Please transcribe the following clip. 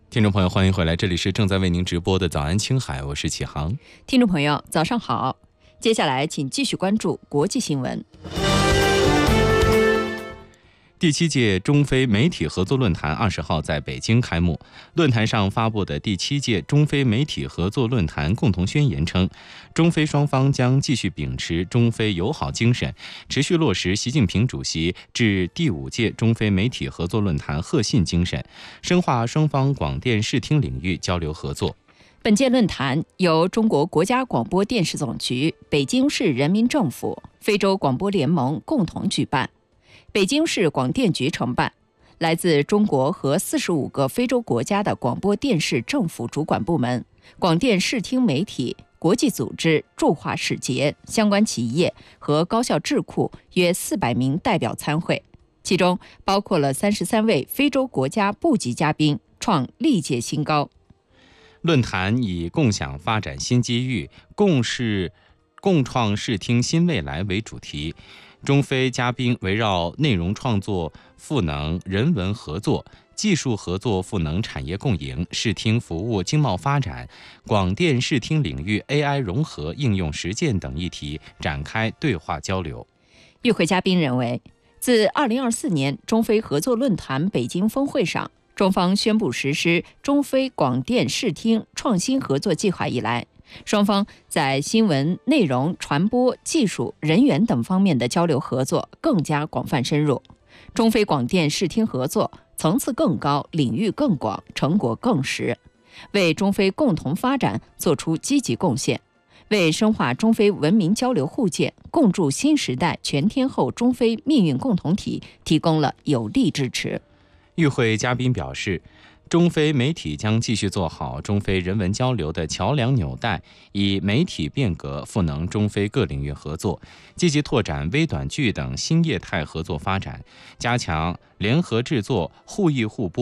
听众朋友，欢迎回来，这里是正在为您直播的早安青海，我是启航。 听众朋友，早上好。接下来请继续关注国际新闻。 第7届中非媒体合作论坛20号在北京开幕。论坛上发布的第7届中非媒体合作论坛共同宣言称，中非双方将继续秉持中非友好精神，持续落实习近平主席致第5届中非媒体合作论坛贺信精神，深化双方广电视听领域交流合作。 本届论坛由中国国家广播电视总局、北京市人民政府、非洲广播联盟共同举办，北京市广电局承办，来自中国和45个非洲国家的广播电视政府主管部门、广电视听媒体、国际组织、驻华使节、相关企业和高校智库约400名代表参会，其中包括了33位非洲国家部级嘉宾，创历届新高。 论坛以共享发展新机遇、共创视听新未来为主题，中非嘉宾围绕内容创作赋能人文合作、技术合作赋能产业共赢、视听服务经贸发展、广电视听领域 AI 融合应用实践等议题展开对话交流。 与会嘉宾认为，自2024年中非合作论坛北京峰会上，中方宣布实施中非广电视听创新合作计划以来，双方在新闻内容传播、技术、人员等方面的交流合作更加广泛深入，中非广电视听合作层次更高、领域更广、成果更实，为中非共同发展做出积极贡献，为深化中非文明交流互鉴、共筑新时代全天候中非命运共同体提供了有力支持。 与会嘉宾表示，中非媒体将继续做好中非人文交流的桥梁纽带，以媒体变革赋能中非各领域合作，积极拓展微短剧等新业态合作发展，加强联合制作、互益互播、